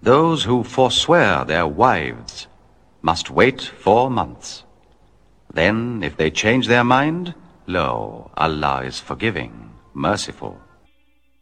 Those who forswear their wives must wait 4 months. Then, if they change their mind, lo, Allah is forgiving, merciful.